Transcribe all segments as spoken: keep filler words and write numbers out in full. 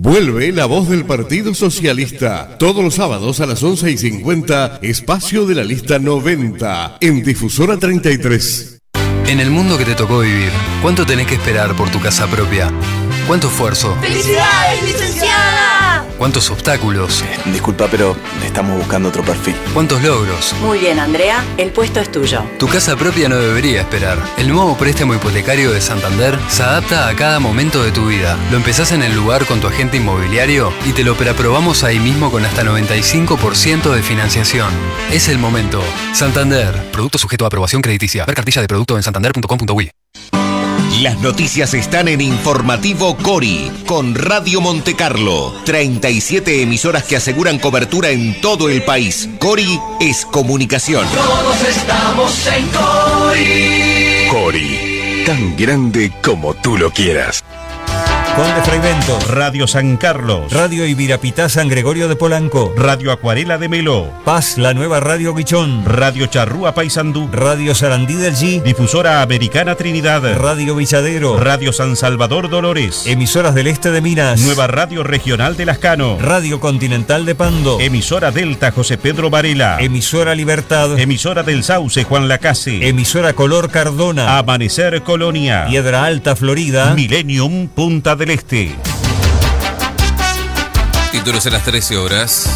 Vuelve la voz del Partido Socialista. Todos los sábados a las once y cincuenta, espacio de la lista noventa, en Difusora treinta y tres. En el mundo que te tocó vivir, ¿cuánto tenés que esperar por tu casa propia? ¿Cuánto esfuerzo? ¡Felicidades, licenciada! ¿Cuántos obstáculos? Disculpa, pero estamos buscando otro perfil. ¿Cuántos logros? Muy bien, Andrea, el puesto es tuyo. Tu casa propia no debería esperar. El nuevo préstamo hipotecario de Santander se adapta a cada momento de tu vida. Lo empezás en el lugar con tu agente inmobiliario y te lo preaprobamos ahí mismo con hasta noventa y cinco por ciento de financiación. Es el momento. Santander. Producto sujeto a aprobación crediticia. Ver cartilla de producto en santander punto com punto uy. Las noticias están en Informativo Cori, con Radio Montecarlo. treinta y siete emisoras que aseguran cobertura en todo el país. Cori es comunicación. Todos estamos en Cori. Cori, tan grande como tú lo quieras. Conde Freivento, Radio San Carlos, Radio Ibirapitá San Gregorio de Polanco, Radio Acuarela de Melo, Paz, la nueva Radio Guichón, Radio Charrúa Paysandú, Radio Sarandí del G, Difusora Americana Trinidad, Radio Villadero, Radio San Salvador Dolores, emisoras del este de Minas, Nueva Radio Regional de Lascano, Radio Continental de Pando, Emisora Delta José Pedro Varela, Emisora Libertad, Emisora del Sauce Juan Lacase, Emisora Color Cardona, Amanecer Colonia, Piedra Alta Florida, Millennium Punta del Este. Títulos a las trece horas.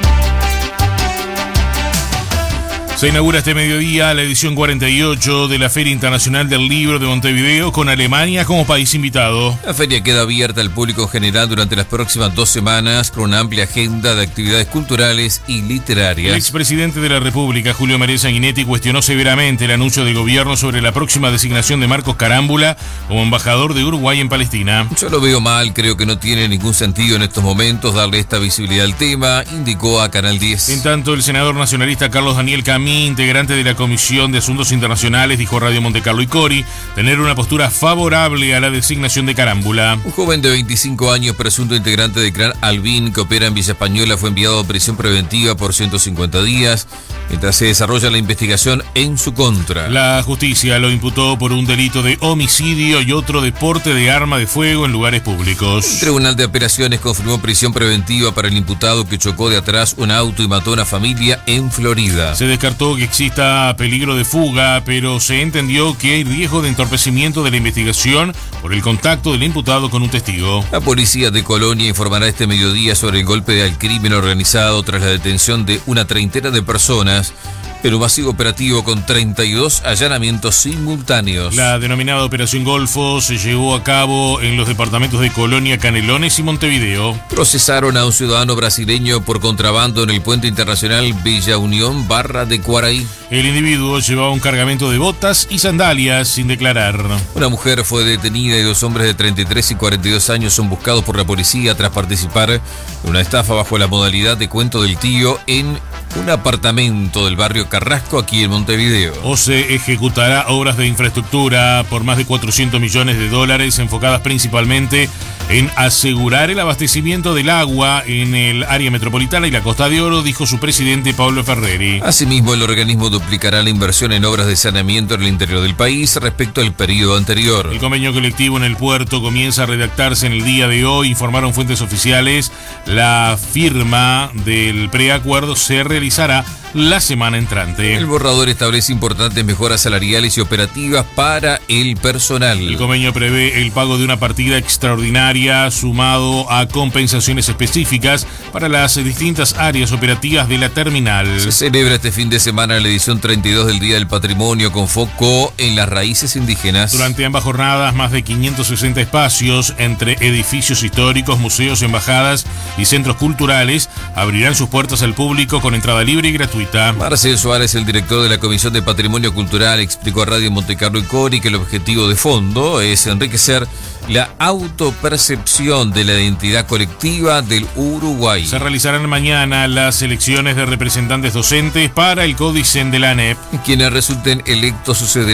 Se inaugura este mediodía la edición cuarenta y ocho de la Feria Internacional del Libro de Montevideo, con Alemania como país invitado. La feria queda abierta al público en general durante las próximas dos semanas con una amplia agenda de actividades culturales y literarias. El expresidente de la República, Julio María Sanguinetti, cuestionó severamente el anuncio del gobierno sobre la próxima designación de Marcos Carámbula como embajador de Uruguay en Palestina. Yo lo veo mal, creo que no tiene ningún sentido en estos momentos darle esta visibilidad al tema, indicó a Canal diez. En tanto, el senador nacionalista Carlos Daniel Camí, integrante de la Comisión de Asuntos Internacionales, dijo a Radio Montecarlo y Cori tener una postura favorable a la designación de Carámbula. Un joven de veinticinco años, presunto integrante del clan Albín, que opera en Villa Española, fue enviado a prisión preventiva por ciento cincuenta días, mientras se desarrolla la investigación en su contra. La justicia lo imputó por un delito de homicidio y otro de porte de arma de fuego en lugares públicos. El Tribunal de Apelaciones confirmó prisión preventiva para el imputado que chocó de atrás un auto y mató a una familia en Florida. Se descartó que exista peligro de fuga, pero se entendió que hay riesgo de entorpecimiento de la investigación por el contacto del imputado con un testigo. La policía de Colonia informará este mediodía sobre el golpe al crimen organizado tras la detención de una treintena de personas en un masivo operativo con treinta y dos allanamientos simultáneos. La denominada Operación Golfo se llevó a cabo en los departamentos de Colonia, Canelones y Montevideo. Procesaron a un ciudadano brasileño por contrabando en el puente internacional Villa Unión barra de Cuaraí. El individuo llevaba un cargamento de botas y sandalias sin declarar. Una mujer fue detenida y dos hombres de treinta y tres y cuarenta y dos años son buscados por la policía tras participar en una estafa bajo la modalidad de cuento del tío en un apartamento del barrio Carrasco, aquí en Montevideo. OCE ejecutará obras de infraestructura por más de cuatrocientos millones de dólares, enfocadas principalmente en asegurar el abastecimiento del agua en el área metropolitana y la Costa de Oro, dijo su presidente Pablo Ferreri. Asimismo, el organismo duplicará la inversión en obras de saneamiento en el interior del país respecto al periodo anterior. El convenio colectivo en el puerto comienza a redactarse en el día de hoy, informaron fuentes oficiales. La firma del preacuerdo se realizará la semana entrante. El borrador establece importantes mejoras salariales y operativas para el personal. El convenio prevé el pago de una partida extraordinaria sumado a compensaciones específicas para las distintas áreas operativas de la terminal. Se celebra este fin de semana la edición treinta y dos del Día del Patrimonio con foco en las raíces indígenas. Durante ambas jornadas, más de quinientos sesenta espacios entre edificios históricos, museos, embajadas y centros culturales abrirán sus puertas al público con entrada libre y gratuita. Marcel Suárez, el director de la Comisión de Patrimonio Cultural, explicó a Radio Montecarlo y Cori que el objetivo de fondo es enriquecer la autopercepción de la identidad colectiva del Uruguay. Se realizarán mañana las elecciones de representantes docentes para el Códice de la A N E P. Quienes resulten electos sucederán